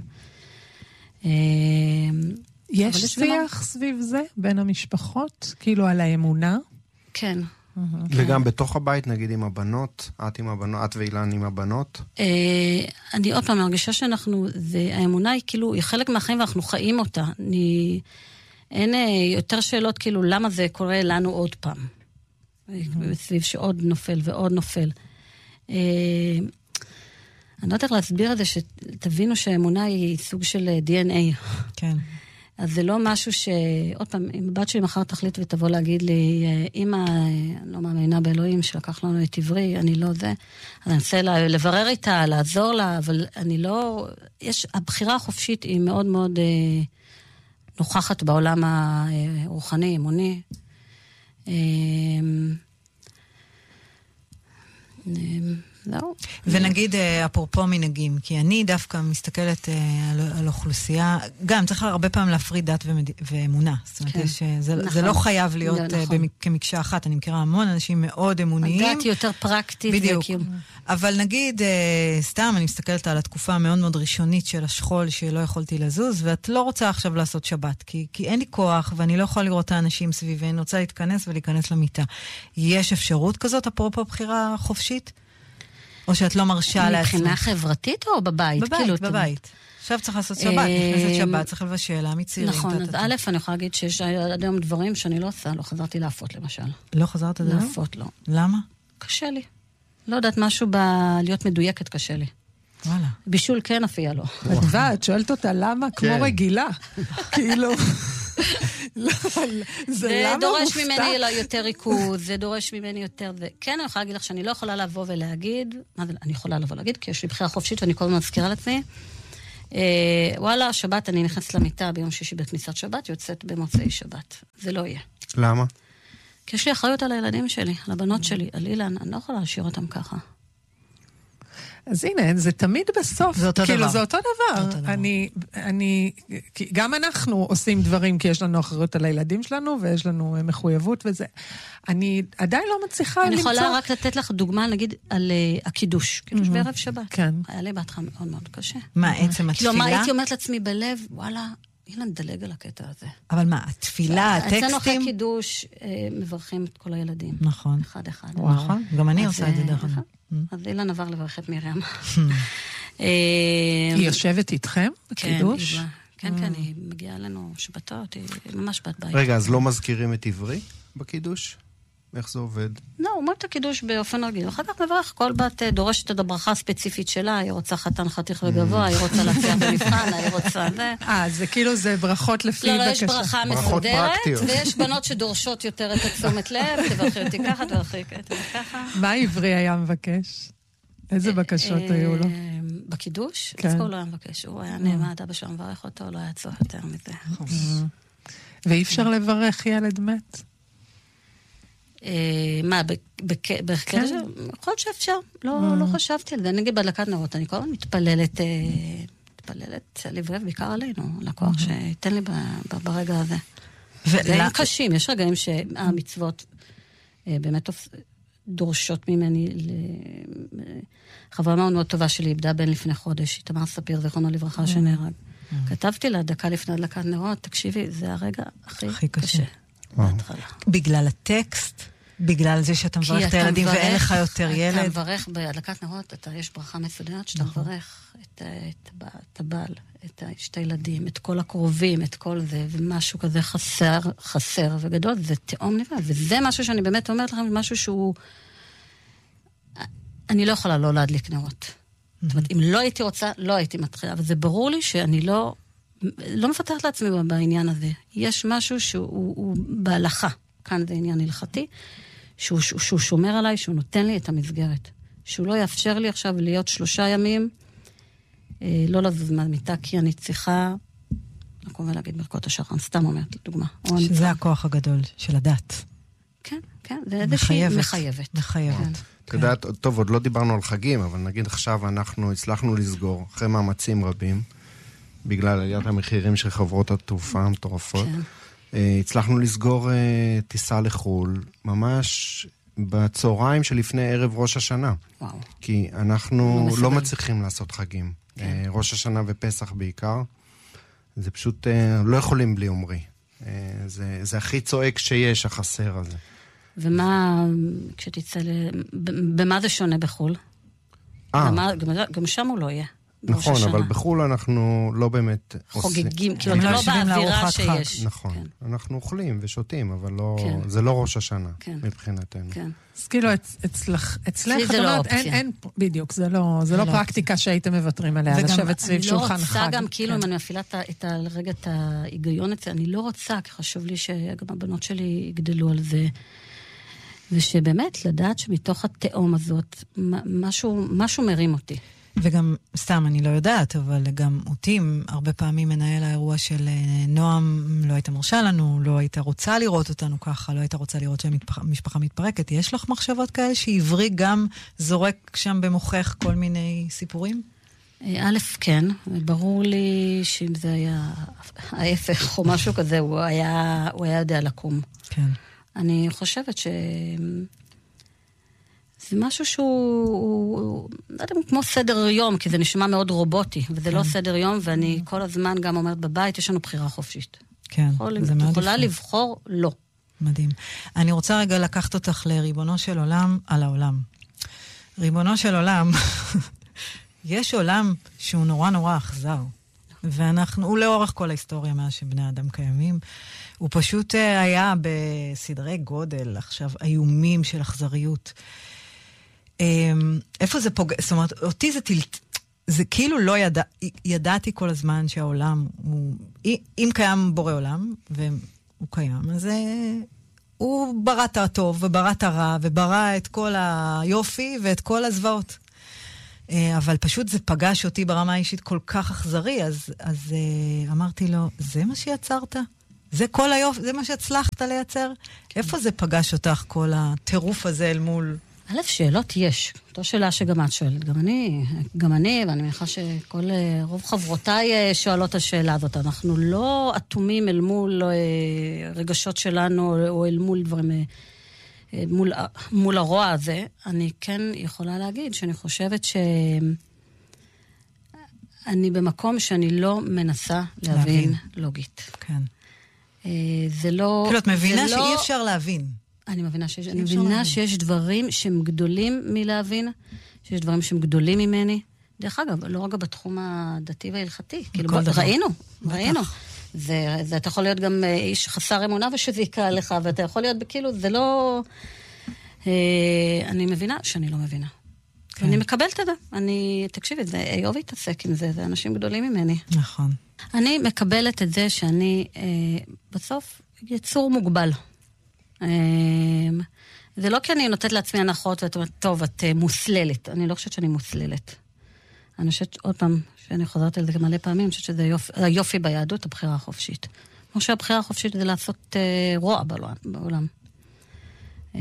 יש שיח סביב זה בין המשפחות? כאילו על האמונה? כן. וגם בתוך הבית, נגיד עם הבנות, את עם הבנות, את ואילן עם הבנות? אני עוד פעם מרגישה שאנחנו, האמונה היא כאילו, היא חלק מהחיים ואנחנו חיים אותה. אין יותר שאלות כאילו, למה זה קורה לנו עוד פעם? סביב שעוד נופל ועוד נופל. אני לא יודעת איך להסביר את זה, שתבינו שהאמונה היא סוג של די אן איי. כן. אז זה לא משהו ש... עוד פעם, אם הבת שלי מחר תחליט ותבוא להגיד לי, אמא, אני לא מאמינה באלוהים שלקח לנו את עברי, אני לא זה, אז אני אנסה לברר איתה, לעזור לה, אבל אני לא... יש... הבחירה החופשית היא מאוד מאוד אה, נוכחת בעולם הרוחני, אמוני. אה, אה, לא. ונגיד, אפרופו מנהגים, כי אני דווקא מסתכלת על, על אוכלוסייה, גם צריך הרבה פעם להפריד דת ומד... ואמונה. זאת אומרת, יש, זה, נכון. זה לא חייב להיות לא, נכון. במק... כמקשה אחת. אני מכירה המון אנשים מאוד אמוניים. הדת היא יותר פרקטית. בדיוק. וקיום. אבל נגיד, סתם, אני מסתכלת על התקופה המאוד מאוד ראשונית של השכול, שלא יכולתי לזוז, ואת לא רוצה עכשיו לעשות שבת, כי, כי אין לי כוח, ואני לא יכולה לראות את האנשים סביבי, אני רוצה להתכנס ולהיכנס למיטה. יש אפשרות כזאת, אפרופו בחירה חופשית? או שאת לא מרשה לעצמך? מבחינה חברתית או בבית? בבית, בבית. עכשיו צריך לעשות שבת, נכנסת שבת, צריך לבשל, להמיצירים. נכון, אז א', אני יכולה להגיד שיש עד היום דברים שאני לא עושה, לא חזרתי להפות למשל. לא חזרת עד היום? להפות, לא. למה? קשה לי. לא יודעת, משהו בלהיות מדויקת קשה לי. וואלה. בישול כן אפייה לא. אדווה, את שואלת אותה למה כמו רגילה. כאילו... זה דורש ממני יותר ריכוז, זה דורש ממני יותר... כן, אני יכולה להגיד לך שאני לא יכולה לבוא ולהגיד, מה זה, אני יכולה לבוא להגיד, כי יש לי בחירה חופשית ואני כל הזמן מזכירה לעצמי. וואלה, שבת אני נכנסת למיטה ביום שישי בכניסת שבת, יוצאת במוצאי שבת. זה לא יהיה. למה? כי יש לי אחריות על הילדים שלי, על הבנות שלי, על אילן, אני לא יכולה להשאיר אותם ככה. אז הנה, זה תמיד בסוף. זה אותו כאילו, דבר. זה אותו דבר. אותו דבר. אני, אני, גם אנחנו עושים דברים, כי יש לנו אחריות על הילדים שלנו, ויש לנו מחויבות וזה. אני עדיין לא מצליחה אני למצוא... אני יכולה רק לתת לך דוגמה, נגיד, על uh, הקידוש. קידוש בערב שבת. כן. היה לי בהתחלה מאוד מאוד קשה. מה, עצם התפילה? כאילו, מה, הייתי אומרת לעצמי בלב, וואלה, אילן דלג על הקטע הזה. אבל מה, התפילה, הטקסטים? אצלנו אחרי קידוש, מברכים את כל הילדים. נכון. אחד אחד. נכון, גם אני עושה את זה דרך אגב. אז אילן עבר לברך את מרים. היא יושבת איתכם בקידוש? כן, כן, היא מגיעה אלינו שבתות, היא ממש בת בית. רגע, אז לא מזכירים את עברי בקידוש? איך זה עובד? לא, הוא אומר את הקידוש באופן רגיל. אחר כך מברך, כל בת דורשת את הברכה הספציפית שלה, היא רוצה חתן חתיך וגבוה, היא רוצה להצליח במבחן, היא רוצה זה. אה, זה כאילו זה ברכות לפי לא, בקשה. לא, יש ברכה מסודרת, ויש בנות שדורשות יותר את התשומת לב, תברכי אותי ככה, תברכי אותי ככה. מה עברי היה מבקש? איזה בקשות היו לו? בקידוש? אז כל לא היה מבקש. הוא היה נעמד, אבא שלו מברך אותו, לא היה צורך יותר מזה. ואי אפשר לברך ילד מת? מה, בכאלה ש... יכול להיות שאפשר, לא חשבתי על זה. נגיד בהדלקת נרות, אני כל הזמן מתפללת, מתפללת לברב בעיקר עלינו, לקוח שייתן לי ברגע הזה. רגעים קשים, יש רגעים שהמצוות באמת דורשות ממני. חברה מאוד מאוד טובה שלי איבדה בן לפני חודש, איתמר ספיר, זכרונו לברכה, שנהרג. כתבתי לה דקה לפני הדלקת נרות, תקשיבי, זה הרגע הכי קשה. בגלל הטקסט, בגלל זה שאתה מברך את הילדים ואין לך יותר ילד. אתה מברך בהדלקת נרות, יש ברכה מסודרת שאתה מברך את הבעל, את שתי ילדים, את כל הקרובים, את כל זה, ומשהו כזה חסר, חסר וגדול, זה תאום נבד, וזה משהו שאני באמת אומרת לכם, משהו שהוא, אני לא יכולה לא להדליק נרות. זאת אומרת, אם לא הייתי רוצה, לא הייתי מתחילה, אבל זה ברור לי שאני לא, לא מפתחת לעצמי בעניין הזה. יש משהו שהוא בהלכה, כאן זה עניין הלכתי, שהוא, שהוא שומר עליי, שהוא נותן לי את המסגרת. שהוא לא יאפשר לי עכשיו להיות שלושה ימים, אה, לא לזוז מהמיטה, כי אני צריכה, אני קורא להגיד ברכות השחר, סתם אומרת, לדוגמה. שזה הכוח הגדול של הדת. כן, כן, זה איזושהי מחייבת. מחייבת. את יודעת, טוב, עוד לא דיברנו על חגים, אבל נגיד עכשיו אנחנו הצלחנו לסגור, אחרי מאמצים רבים, בגלל עליית המחירים של חברות התעופה המטורפות, הצלחנו לסגור טיסה לחול, ממש בצהריים שלפני ערב ראש השנה. וואו. כי אנחנו לא מצליחים לעשות חגים. ראש השנה ופסח בעיקר. זה פשוט, לא יכולים בלי עומרי. זה, זה הכי צועק שיש, החסר הזה. ומה, כשתצא ל... במה זה שונה בחול? גם, גם שם הוא לא יהיה. נכון, אבל בחול אנחנו לא באמת חוגגים, כאילו לא באווירה שיש. נכון, אנחנו אוכלים ושותים, אבל זה לא ראש השנה מבחינתנו. אז כאילו אצלך, אצלך, את אומרת, אין, בדיוק, זה לא פרקטיקה שהייתם מבטרים עליה, לשבת סביב שולחן חג. אני לא רוצה גם, כאילו, אם אני מפעילה רגע את ההיגיון אצלי, אני לא רוצה, כי חשוב לי שגם הבנות שלי יגדלו על זה, ושבאמת לדעת שמתוך התאום הזאת, משהו מרים אותי. וגם, סתם, אני לא יודעת, אבל גם אותי, הרבה פעמים מנהל האירוע של נועם, לא היית מרשה לנו, לא היית רוצה לראות אותנו ככה, לא היית רוצה לראות שהמשפחה מתפרקת. יש לך מחשבות כאלה שעברי גם זורק שם במוחך כל מיני סיפורים? א', כן, ברור לי שאם זה היה ההפך או משהו כזה, הוא היה, הוא היה יודע לקום. כן. אני חושבת ש... זה משהו שהוא, לא יודע, כמו סדר יום, כי זה נשמע מאוד רובוטי, וזה לא סדר יום, ואני כל הזמן גם אומרת בבית, יש לנו בחירה חופשית. כן, זה מאוד יפה. יכולה לבחור, לא. מדהים. אני רוצה רגע לקחת אותך לריבונו של עולם על העולם. ריבונו של עולם, יש עולם שהוא נורא נורא אכזר, ואנחנו, הוא לאורך כל ההיסטוריה מאז שבני אדם קיימים, הוא פשוט היה בסדרי גודל, עכשיו, איומים של אכזריות. איפה זה פוגע? זאת אומרת, אותי זה תלת... זה כאילו לא ידע... ידעתי כל הזמן שהעולם הוא... אם קיים בורא עולם, והוא קיים, אז הוא ברא את הטוב וברא את הרע, וברא את כל היופי ואת כל הזוועות. אבל פשוט זה פגש אותי ברמה האישית כל כך אכזרי, אז, אז אמרתי לו, זה מה שיצרת? זה כל היופי, זה מה שהצלחת לייצר? כן. איפה זה פגש אותך, כל הטירוף הזה אל מול... א', שאלות יש. זו שאלה שגם את שואלת. גם אני, גם אני, ואני מניחה שכל, רוב חברותיי שואלות השאלה הזאת. אנחנו לא אטומים אל מול רגשות שלנו, או אל מול דברים, מול, מול הרוע הזה. אני כן יכולה להגיד שאני חושבת ש... אני במקום שאני לא מנסה להבין, להבין. לוגית. כן. זה לא... כאילו, את מבינה שאי לא... אפשר להבין. אני מבינה, שיש, אני מבינה שיש דברים שהם גדולים מלהבין, שיש דברים שהם גדולים ממני, דרך אגב, לא רק בתחום הדתי וההלכתי, כאילו ראינו, ראינו. זה, זה אתה יכול להיות גם איש חסר אמונה ושזה יקרה לך, ואתה יכול להיות כאילו, זה לא... אה, אני מבינה שאני לא מבינה. כן. אני מקבלת את זה. אני, תקשיבי, זה איוב התעסק עם זה, זה אנשים גדולים ממני. נכון. אני מקבלת את זה שאני אה, בסוף יצור מוגבל. אה, זה לא כי אני נותנת לעצמי הנחות, ואת אומרת, טוב, את אה, מוסללת. אני לא חושבת שאני מוסללת. אני חושבת, עוד פעם, שאני חוזרת על זה מלא פעמים, אני חושבת שזה יופ, היופי ביהדות, הבחירה החופשית. כמו שהבחירה החופשית זה לעשות אה, רוע בעולם. אה,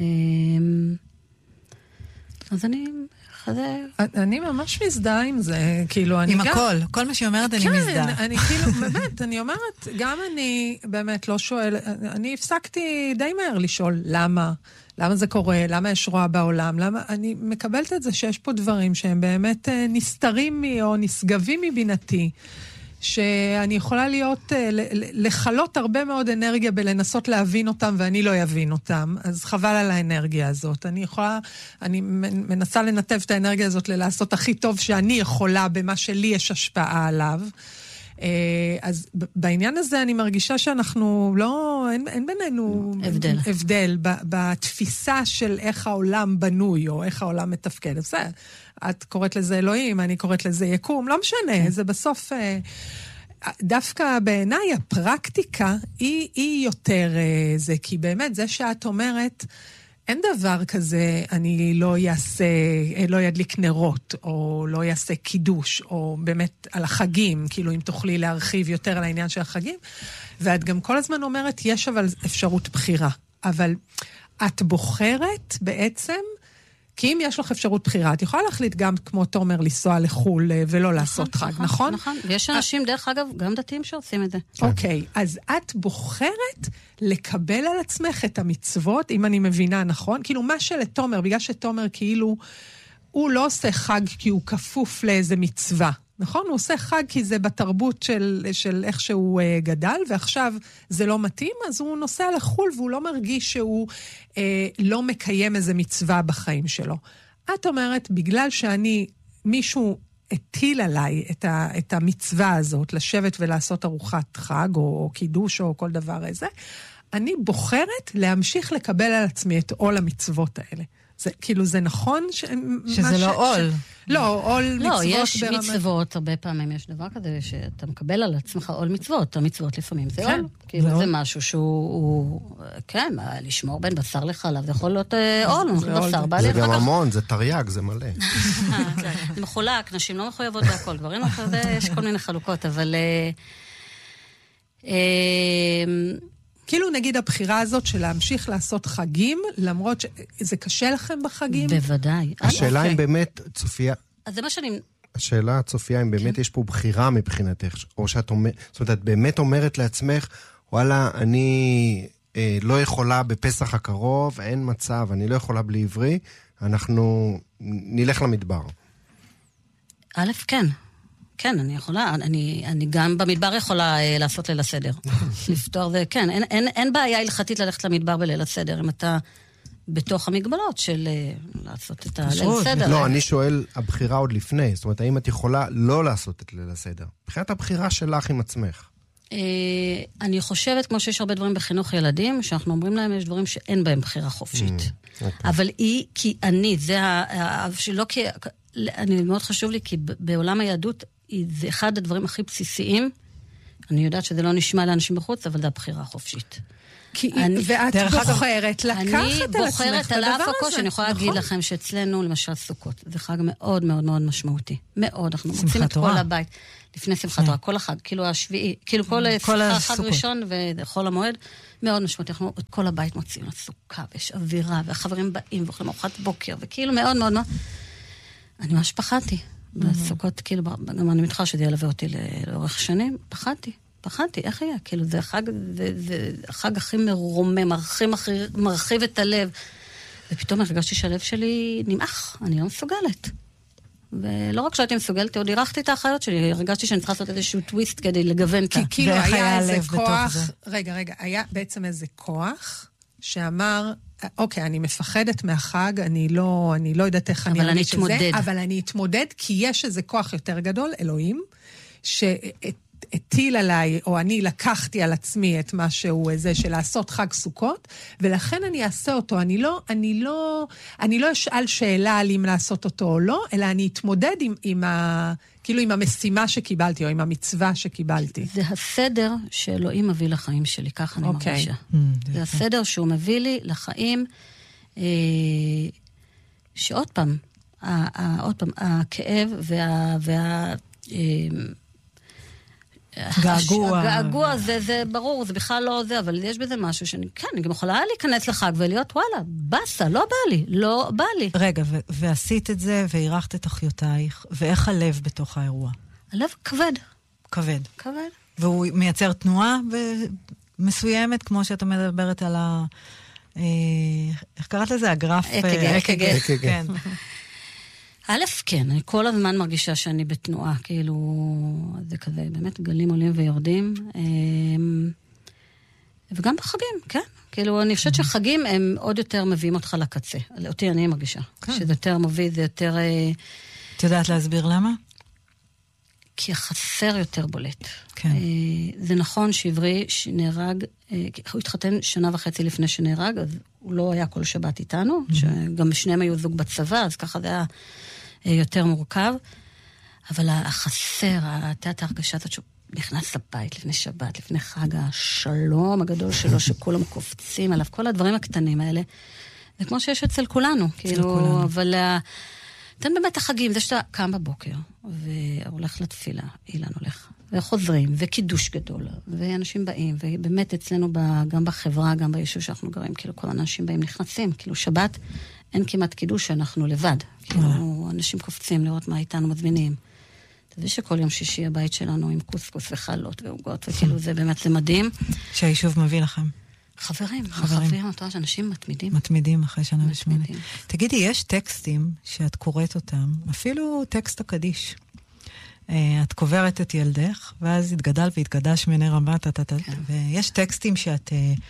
אז אני... חזה... אני ממש מזדהה עם זה, כאילו, אני עם גם... הכל, כל מה שהיא אומרת, אני מזדהה. כן, אני כאילו, באמת, אני אומרת, גם אני באמת לא שואל, אני הפסקתי די מהר לשאול למה, למה זה קורה, למה יש רוע בעולם, למה, אני מקבלת את זה שיש פה דברים שהם באמת נסתרים מי, או נסגבים מבינתי, שאני יכולה להיות, לחלות הרבה מאוד אנרגיה בלנסות להבין אותם, ואני לא אבין אותם, אז חבל על האנרגיה הזאת. אני יכולה, אני מנסה לנתב את האנרגיה הזאת ללעשות הכי טוב שאני יכולה במה שלי יש השפעה עליו. אז בעניין הזה אני מרגישה שאנחנו לא, אין, אין בינינו הבדל, הבדל בתפיסה של איך העולם בנוי, או איך העולם מתפקד. זה, את קוראת לזה אלוהים, אני קוראת לזה יקום, לא משנה, זה בסוף, דווקא בעיניי הפרקטיקה היא, היא יותר זה, כי באמת זה שאת אומרת, אין דבר כזה, אני לא יעשה, לא ידליק נרות, או לא יעשה קידוש, או באמת על החגים, כאילו אם תוכלי להרחיב יותר על העניין של החגים, ואת גם כל הזמן אומרת, יש אבל אפשרות בחירה, אבל את בוחרת בעצם, כי אם יש לך אפשרות בחירה, את יכולה להחליט גם כמו תומר לנסוע לחול ולא לעשות חג, נכון? נכון, ויש אנשים דרך אגב, גם דתיים שעושים את זה. אוקיי, אז את בוחרת לקבל על עצמך את המצוות, אם אני מבינה נכון, כאילו מה שלתומר, בגלל שתומר כאילו, הוא לא עושה חג כי הוא כפוף לאיזה מצווה, נכון? הוא עושה חג כי זה בתרבות של, של איך שהוא uh, גדל, ועכשיו זה לא מתאים, אז הוא נוסע לחול, והוא לא מרגיש שהוא uh, לא מקיים איזה מצווה בחיים שלו. את אומרת, בגלל שאני, מישהו הטיל עליי את, ה, את המצווה הזאת, לשבת ולעשות ארוחת חג, או, או קידוש, או כל דבר איזה, אני בוחרת להמשיך לקבל על עצמי את עול המצוות האלה. זה, כאילו, זה נכון? ש... שזה לא עול. ש... לא, עול מצוות ברמה. לא, יש ברמה... מצוות, הרבה פעמים יש דבר כזה, שאתה מקבל על עצמך עול מצוות, המצוות לפעמים זה כן. עול. כאילו, זה, זה משהו שהוא, הוא, כן, לשמור בין בשר לחלב, זה יכול להיות עול, בשר, בא לי זה גם המון, זה תרי"ג, זה מלא. זה מחולק, נשים לא מחויבות בהכל, דברים אחרי זה, יש כל מיני חלוקות, אבל... כאילו נגיד הבחירה הזאת של להמשיך לעשות חגים, למרות שזה קשה לכם בחגים? בוודאי. השאלה אם באמת, צופיה... אז זה מה שאני... השאלה, צופיה, אם באמת יש פה בחירה מבחינתך, או שאת אומרת, זאת אומרת, את באמת אומרת לעצמך, וואלה, אני אה, לא יכולה בפסח הקרוב, אין מצב, אני לא יכולה בלי עברי, אנחנו נלך למדבר. א', כן. כן, אני יכולה, אני, אני גם במדבר יכולה אה, לעשות ליל הסדר. לפתור זה, כן, אין, אין, אין בעיה הלכתית ללכת למדבר בליל הסדר, אם אתה בתוך המגבלות של אה, לעשות את הליל הסדר. לא, אני שואל, הבחירה עוד לפני, זאת אומרת, האם את יכולה לא לעשות את ליל הסדר? מבחינת הבחירה שלך עם עצמך. אה, אני חושבת, כמו שיש הרבה דברים בחינוך ילדים, שאנחנו אומרים להם, יש דברים שאין בהם בחירה חופשית. Mm, okay. אבל היא, כי אני, זה ה... שלא כי... אני מאוד חשוב לי, כי בעולם היהדות, זה אחד הדברים הכי בסיסיים, אני יודעת שזה לא נשמע לאנשים בחוץ, אבל זה הבחירה החופשית. כי אני, ואת בוחרת לקחת על עצמך אני בוחרת על אף הקוש, אני יכולה להגיד לכם שאצלנו, למשל סוכות, זה חג מאוד מאוד מאוד משמעותי. מאוד, אנחנו מוצאים את כל הבית. לפני שמחת תורה, כל החג, כאילו השביעי, כאילו כל החג ראשון וחול המועד, מאוד משמעותי. אנחנו את כל הבית מוצאים לסוכה, ויש אווירה, והחברים באים, ואוכלים ארוחת בוקר, וכאילו מאוד מאוד מאוד. אני ממש פחדתי. בסוכות, כאילו, גם אני מתחרה שזה ילווה אותי לאורך שנים, פחדתי, פחדתי, איך היה? כאילו, זה החג, זה, זה החג הכי מרומם, מרחיב, מרחיב את הלב. ופתאום הרגשתי שהלב שלי נמאח, אני לא מסוגלת. ולא רק שהייתי מסוגלת, עוד אירחתי את האחיות שלי, הרגשתי שאני צריכה לעשות איזשהו טוויסט כדי לגוון את ה... כי כאילו היה איזה כוח, רגע, רגע, היה בעצם איזה כוח שאמר, אוקיי, אני מפחדת מהחג, אני לא, אני לא יודעת איך אני ארגיש את זה, אבל אני אתמודד, כי יש איזה כוח יותר גדול, אלוהים, שהטיל עליי, או אני לקחתי על עצמי את משהו הזה של לעשות חג סוכות, ולכן אני אעשה אותו. אני לא, אני לא, אני לא אשאל שאלה על אם לעשות אותו או לא, אלא אני אתמודד עם, עם ה... כאילו עם המשימה שקיבלתי, או עם המצווה שקיבלתי. זה הסדר שאלוהים מביא לחיים שלי, ככה אני מרגישה. זה הסדר שהוא מביא לי לחיים, שעוד פעם, עוד פעם, הכאב וה... געגוע. הגעגוע זה, זה ברור, זה בכלל לא זה, אבל יש בזה משהו שאני, כן, אני גם יכולה להיכנס לחג ולהיות, וואלה, בסה, לא בא לי, לא בא לי. רגע, ו- ועשית את זה, והירחת את אחיותייך, ואיך הלב בתוך האירוע? הלב כבד. כבד. כבד. והוא מייצר תנועה מסוימת, כמו שאת מדברת על ה... איך קראת לזה? הגרף... אק"ג. כן. א', כן, אני כל הזמן מרגישה שאני בתנועה, כאילו, זה כזה, באמת גלים עולים ויורדים, וגם בחגים, כן, כאילו, אני חושבת שחגים הם עוד יותר מביאים אותך לקצה, אותי אני מרגישה, שזה יותר מביא, זה יותר... את יודעת להסביר למה? כי החסר יותר בולט. כן. זה נכון שעברי שנהרג, הוא התחתן שנה וחצי לפני שנהרג, אז הוא לא היה כל שבת איתנו, שגם שניהם היו זוג בצבא, אז ככה זה היה יותר מורכב, אבל החסר, התת ההרגשה הזאת שהוא נכנס לבית לפני שבת, לפני חג השלום הגדול שלו, שכולם קופצים עליו, כל הדברים הקטנים האלה, זה כמו שיש אצל כולנו, כאילו, אבל... תן באמת החגים, זה שאתה קם בבוקר, והולך לתפילה, אילן הולך, וחוזרים, וקידוש גדול, ואנשים באים, ובאמת אצלנו גם בחברה, גם ביישוב שאנחנו גרים, כאילו כל האנשים באים נכנסים, כאילו שבת, אין כמעט קידוש שאנחנו לבד, כאילו אנשים קופצים לראות מה איתנו מזמינים. אתה יודע שכל יום שישי הבית שלנו עם קוסקוס וחלות ועוגות, וכאילו זה באמת זה מדהים. שהיישוב מביא לכם. חברים, חברים, אתה יודע, אנשים מתמידים. מתמידים אחרי שנה ושמונה. תגידי, יש טקסטים שאת קוראת אותם, אפילו טקסט הקדיש. את קוברת את ילדך, ואז התגדל והתגדש מני רבה, ויש טקסטים שאת,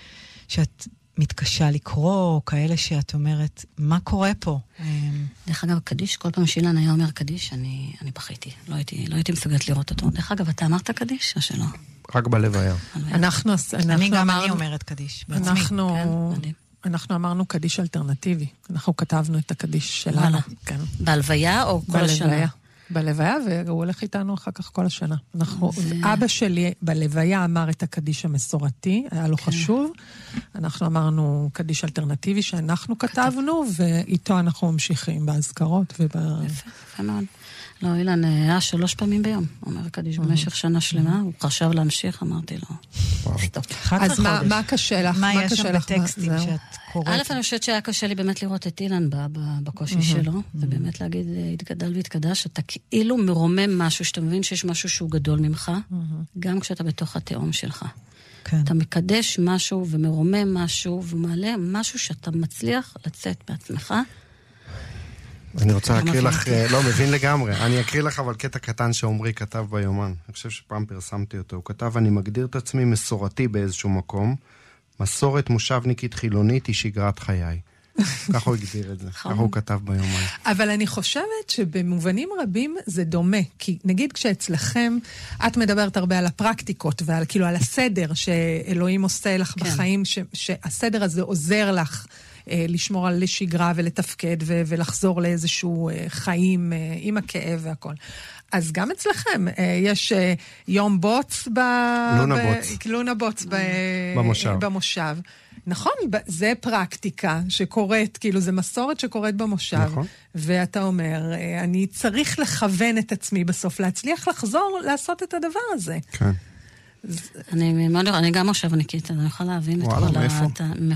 שאת מתקשה לקרוא, או כאלה שאת אומרת, מה קורה פה? דרך אגב, קדיש, כל פעם שאילן היה אומר קדיש, אני, אני בכיתי. לא הייתי, לא הייתי מסוגלת לראות אותו. דרך אגב, אתה אמרת קדיש, או שלא? רק בלב היה. אנחנו, אני גם אני אומרת קדיש, בעצמי. אנחנו, אנחנו אמרנו קדיש אלטרנטיבי. אנחנו כתבנו את הקדיש שלנו. בהלוויה או כל השנה? בלוויה, והוא הולך איתנו אחר כך כל השנה. אנחנו, אבא שלי בלוויה אמר את הקדיש המסורתי, היה לו חשוב. אנחנו אמרנו קדיש אלטרנטיבי שאנחנו כתבנו, ואיתו אנחנו ממשיכים בהזכרות וב... יפה מאוד. לא, אילן היה שלוש פעמים ביום, אומר קדיש במשך שנה שלמה, הוא חשב להמשיך, אמרתי לו, סטופ. אז מה קשה לך? מה יש שם בטקסטים שאת קוראת? א', אני חושבת שהיה קשה לי באמת לראות את אילן בקושי שלו, ובאמת להגיד, התגדל והתקדש, אתה כאילו מרומם משהו, שאתה מבין שיש משהו שהוא גדול ממך, גם כשאתה בתוך התאום שלך. אתה מקדש משהו ומרומם משהו, ומעלה משהו שאתה מצליח לצאת בעצמך, אני רוצה להקריא לך, לא, מבין לגמרי. אני אקריא לך אבל קטע קטן שעומרי כתב ביומן. אני חושב שפעם פרסמתי אותו. הוא כתב, אני מגדיר את עצמי מסורתי באיזשהו מקום. מסורת מושבניקית חילונית היא שגרת חיי. ככה הוא הגדיר את זה. ככה הוא כתב ביומן. אבל אני חושבת שבמובנים רבים זה דומה. כי נגיד כשאצלכם, את מדברת הרבה על הפרקטיקות, ועל כאילו על הסדר שאלוהים עושה לך בחיים, שהסדר הזה עוזר לך, לשמור על שגרה ולתפקד ולחזור לאיזשהו חיים עם הכאב והכל. אז גם אצלכם יש יום בוץ ב... לונה בוץ. לונה בוץ במושב. במושב. נכון, זה פרקטיקה שקורית, כאילו זה מסורת שקורית במושב. נכון. ואתה אומר, אני צריך לכוון את עצמי בסוף, להצליח לחזור לעשות את הדבר הזה. כן. אני גם מושבניקית, אני יכולה להבין את כל ה...